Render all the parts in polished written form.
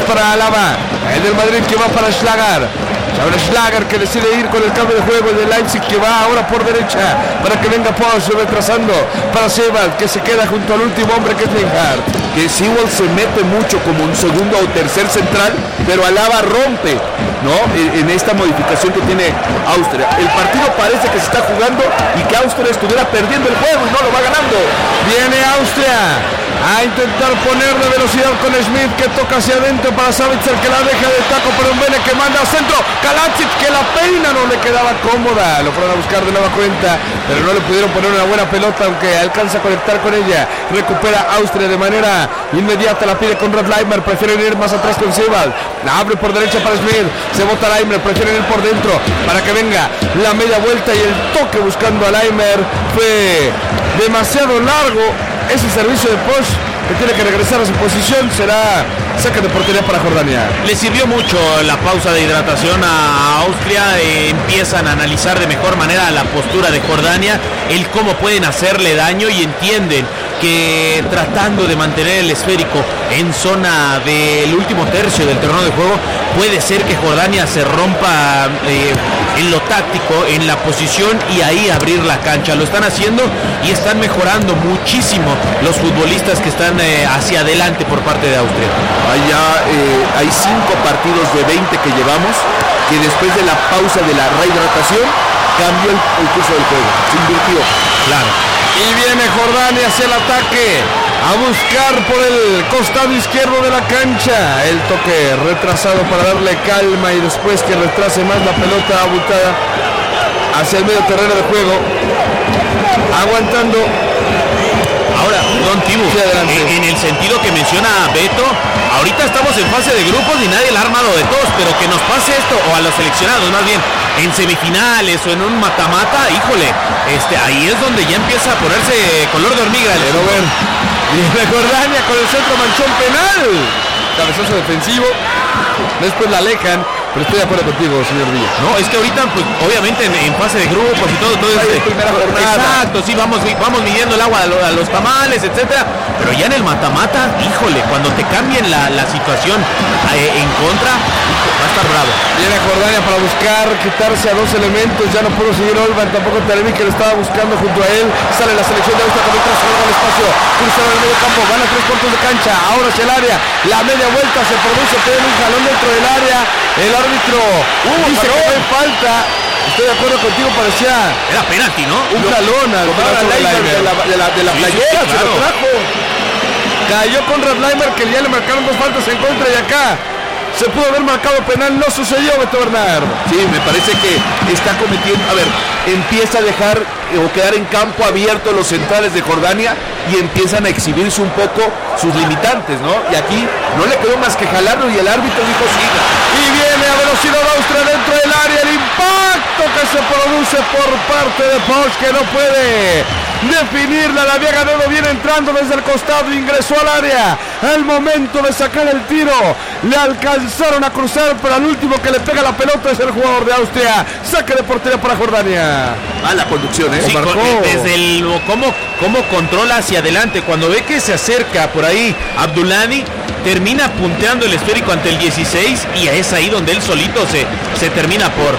para Alaba. El del Madrid que va para Schlager. Ahora Schlager que decide ir con el cambio de juego de Leipzig, que va ahora por derecha para que venga Posch retrasando para Sebald, que se queda junto al último hombre que es Linhart. Que Sebald se mete mucho como un segundo o tercer central, pero Alaba rompe, ¿no? En esta modificación que tiene Austria. El partido parece que se está jugando y que Austria estuviera perdiendo el juego y no lo va ganando. Viene Austria a intentar ponerle velocidad con Schmidt, que toca hacia adentro para Sabitzer, que la deja de taco, pero un Bene que manda al centro. Kalajic, que la peina, no le quedaba cómoda. Lo fueron a buscar de nueva cuenta, pero no le pudieron poner una buena pelota, aunque alcanza a conectar con ella. Recupera Austria de manera inmediata, la pide con Radleimer, prefieren ir más atrás con Sebald. La abre por derecha para Schmidt, se bota Leimer, prefieren ir por dentro para que venga la media vuelta, y el toque buscando a Leimer fue demasiado largo. Ese servicio de Posch, que tiene que regresar a su posición, será saque de portería para Jordania. Le sirvió mucho la pausa de hidratación a Austria. Empiezan a analizar de mejor manera la postura de Jordania, el cómo pueden hacerle daño, y entienden que tratando de mantener el esférico en zona del último tercio del terreno de juego, puede ser que Jordania se rompa en lo táctico, en la posición, y ahí abrir la cancha. Lo están haciendo y están mejorando muchísimo los futbolistas que están hacia adelante por parte de Austria. Hay 5 partidos de 20 que llevamos, que después de la pausa de la rehidratación cambió el curso del juego, se invirtió. Claro. Y viene Jordania hacia el ataque, a buscar por el costado izquierdo de la cancha. El toque retrasado para darle calma, y después que retrase más la pelota abutada hacia el medio terreno de juego, aguantando. Ahora, Don Tibu, en el sentido que menciona Beto, ahorita estamos en fase de grupos y nadie la ha armado de todos, pero que nos pase esto, o a los seleccionados más bien, en semifinales o en un mata-mata, híjole, ahí es donde ya empieza a ponerse color de hormiga. Pero bueno, viene Jordania con el centro, manchón penal, cabezazo defensivo, después la alejan. Pero estoy de acuerdo contigo, señor Díaz. No, es que ahorita, pues, obviamente en fase de grupos y todo primera jornada. Exacto, sí, vamos midiendo el agua a los tamales, etcétera. Pero ya en el mata-mata, híjole, cuando te cambien la situación en contra, va a estar bravo. Viene Jordania para buscar quitarse a 2 elementos. Ya no pudo seguir Olvan, tampoco Taremi, que lo estaba buscando junto a él. Sale la selección de Austria con el trazo al espacio. Cruzaron el medio campo, gana 3 cuartos de cancha. Ahora hacia el área. La media vuelta se produce, tiene un jalón dentro del área. El árbitro dice que no hay falta. Estoy de acuerdo contigo, parecía... Era penalti, ¿no? Un jalón al brazo de la playera, claro. Se lo trajo. Cayó con Radleimer, que ya le marcaron 2 faltas en contra, y acá se pudo haber marcado penal, no sucedió, Beto Bernard. Sí, me parece que está cometiendo, empieza a dejar o quedar en campo abierto los centrales de Jordania, y empiezan a exhibirse un poco sus limitantes, ¿no? Y aquí no le quedó más que jalarlo, y el árbitro dijo siga. Y viene a velocidad Austria dentro del área, el impacto que se produce por parte de Posch, que no puede definirla. La había ganado, viene entrando desde el costado, ingresó al área. Al momento de sacar el tiro, le alcanzaron a cruzar, pero al último que le pega la pelota es el jugador de Austria. Saque de portería para Jordania. La conducción, Sí, desde cómo controla hacia adelante. Cuando ve que se acerca por ahí Abdullani, termina punteando el esférico ante el 16, y es ahí donde él solito se termina por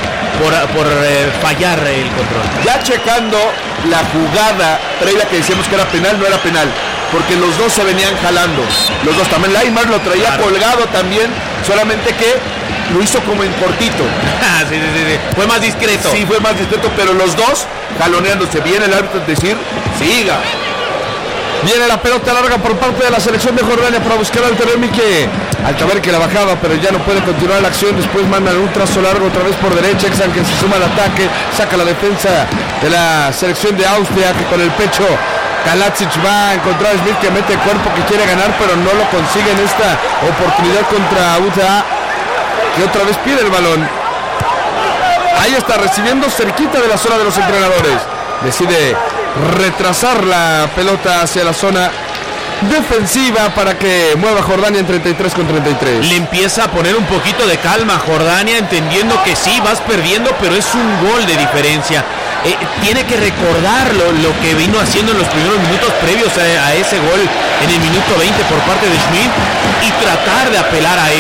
fallar el control. Ya checando la jugada previa que decíamos que era penal, no era penal, porque los dos se venían jalando. Los dos también. Leimer lo traía colgado también, solamente que lo hizo como en cortito. Sí. Fue más discreto. Sí, fue más discreto, pero los dos jaloneándose. Viene el árbitro a decir, siga. Viene la pelota larga por parte de la selección de Jordania para buscar al Taremi, que al saber que la bajaba, pero ya no puede continuar la acción. Después mandan un trazo largo otra vez por derecha. Exan, que se suma al ataque, saca la defensa de la selección de Austria, que con el pecho Kalajic va a encontrar a Schmidt, que mete el cuerpo, que quiere ganar, pero no lo consigue en esta oportunidad contra UTA, que otra vez pide el balón. Ahí está, recibiendo cerquita de la zona de los entrenadores. Decide retrasar la pelota hacia la zona defensiva para que mueva Jordania en 33 con 33. Le empieza a poner un poquito de calma a Jordania, entendiendo que sí, vas perdiendo, pero es un gol de diferencia. Tiene que recordar lo que vino haciendo en los primeros minutos previos a ese gol en el minuto 20 por parte de Schmidt, y tratar de apelar a